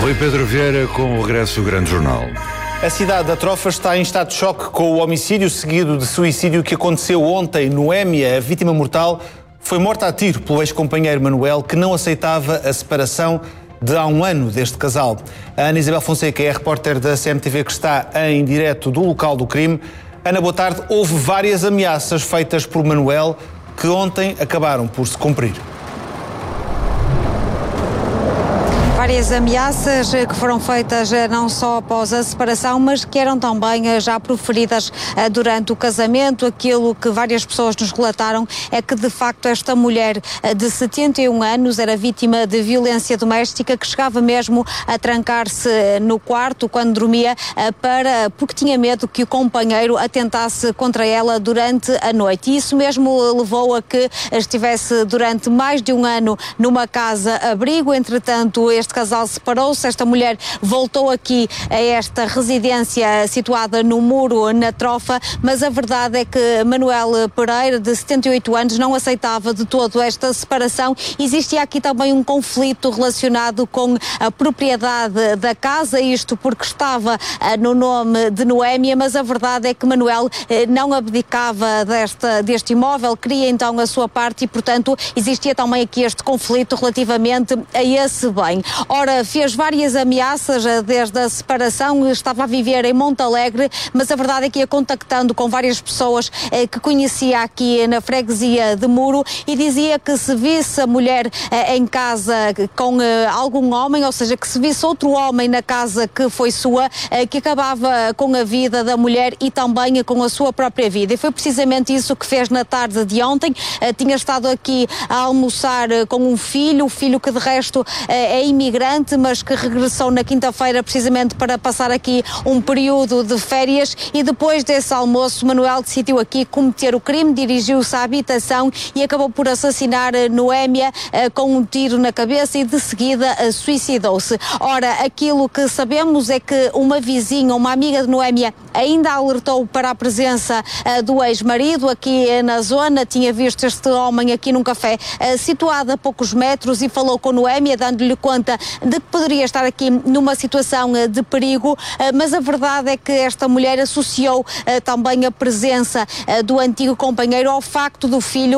Rui Pedro Vieira com o regresso do Grande Jornal. A cidade da Trofa está em estado de choque com o homicídio seguido de suicídio que aconteceu ontem. Noémia, a vítima mortal, foi morta a tiro pelo ex-companheiro Manuel, que não aceitava a separação de há um ano deste casal. A Ana Isabel Fonseca é a repórter da CMTV que está em direto do local do crime. Ana, boa tarde. Houve várias ameaças feitas por Manuel que ontem acabaram por se cumprir. Várias ameaças que foram feitas não só após a separação, mas que eram também já proferidas durante o casamento. Aquilo que várias pessoas nos relataram é que, de facto, esta mulher de 71 anos era vítima de violência doméstica, que chegava mesmo a trancar-se no quarto quando dormia porque tinha medo que o companheiro atentasse contra ela durante a noite. E isso mesmo levou a que estivesse durante mais de um ano numa casa-abrigo. Entretanto, este casal separou-se, esta mulher voltou aqui a esta residência situada no Muro, na Trofa, mas a verdade é que Manuel Pereira, de 78 anos, não aceitava de todo esta separação. Existia aqui também um conflito relacionado com a propriedade da casa, isto porque estava no nome de Noémia, mas a verdade é que Manuel não abdicava deste imóvel, queria então a sua parte e, portanto, existia também aqui este conflito relativamente a esse bem. Ora, fez várias ameaças desde a separação, estava a viver em Montalegre, mas a verdade é que ia contactando com várias pessoas que conhecia aqui na freguesia de Muro e dizia que se visse a mulher em casa com algum homem, ou seja, que se visse outro homem na casa que foi sua, que acabava com a vida da mulher e também com a sua própria vida. E foi precisamente isso que fez na tarde de ontem. Tinha estado aqui a almoçar com um filho, o filho que de resto é imigrante, mas que regressou na quinta-feira precisamente para passar aqui um período de férias, e depois desse almoço Manuel decidiu aqui cometer o crime, dirigiu-se à habitação e acabou por assassinar Noémia com um tiro na cabeça e de seguida suicidou-se. Ora, aquilo que sabemos é que uma vizinha, uma amiga de Noémia, ainda alertou para a presença do ex-marido aqui na zona, tinha visto este homem aqui num café situado a poucos metros e falou com Noémia, dando-lhe conta de que poderia estar aqui numa situação de perigo, mas a verdade é que esta mulher associou também a presença do antigo companheiro ao facto do filho